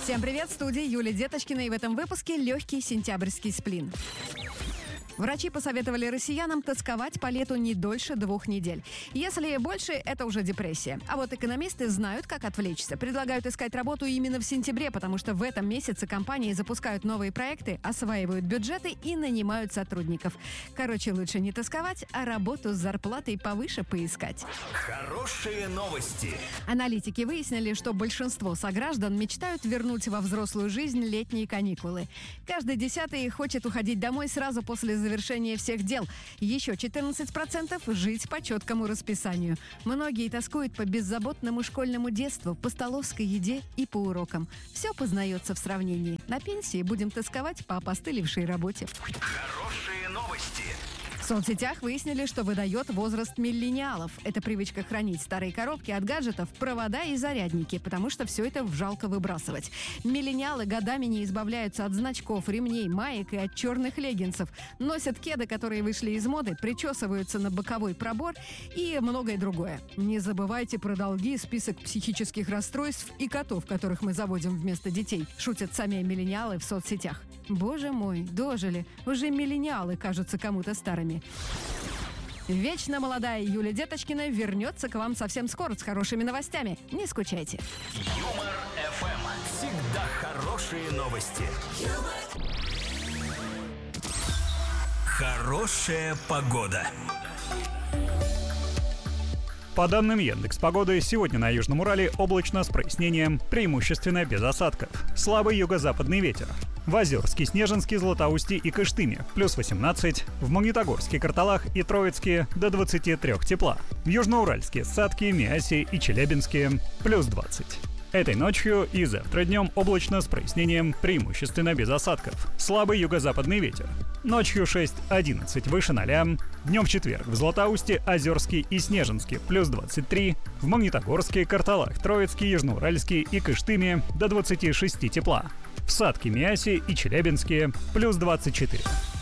Всем привет, в студии Юлия Деточкина, и в этом выпуске легкий сентябрьский сплин. Врачи посоветовали россиянам тосковать по лету не дольше 2 недель. Если больше, это уже депрессия. А вот экономисты знают, как отвлечься. Предлагают искать работу именно в сентябре, потому что в этом месяце компании запускают новые проекты, осваивают бюджеты и нанимают сотрудников. Короче, лучше не тосковать, а работу с зарплатой повыше поискать. Хорошие новости. Аналитики выяснили, что большинство сограждан мечтают вернуть во взрослую жизнь летние каникулы. Каждый 10-й хочет уходить домой сразу после завершения всех дел. Еще 14% жить по четкому расписанию. Многие тоскуют по беззаботному школьному детству, по столовской еде и по урокам. Все познается в сравнении. На пенсии будем тосковать по опостылевшей работе. Хорошие новости. В соцсетях выяснили, что выдает возраст миллениалов. Это привычка хранить старые коробки от гаджетов, провода и зарядники, потому что все это жалко выбрасывать. Миллениалы годами не избавляются от значков, ремней, маек и от черных леггинсов. Носят кеды, которые вышли из моды, причесываются на боковой пробор и многое другое. Не забывайте про долги, список психических расстройств и котов, которых мы заводим вместо детей, шутят сами миллениалы в соцсетях. Боже мой, дожили. Уже миллениалы кажутся кому-то старыми. Вечно молодая Юлия Деточкина вернется к вам совсем скоро с хорошими новостями. Не скучайте. Юмор ФМ. Всегда хорошие новости. Хорошая погода. По данным Яндекс.Погоды, сегодня на Южном Урале облачно с прояснением, преимущественно без осадков. Слабый юго-западный ветер. В Озерске, Снежинске, Златоусте и Кыштыме плюс 18, в Магнитогорске, Карталах и Троицке до 23 тепла. В Южноуральске, Сатке, Миасе и Челябинске плюс 20. Этой ночью и завтра днем облачно с прояснением, преимущественно без осадков. Слабый юго-западный ветер. Ночью 6-11 выше 0. Днем в четверг в Златоусте, Озерске и Снежинске плюс 23. В Магнитогорске, Карталах, Троицке, Южноуральске и Кыштыме до 26 тепла. В Сатке, Миасе и Челябинске плюс 24.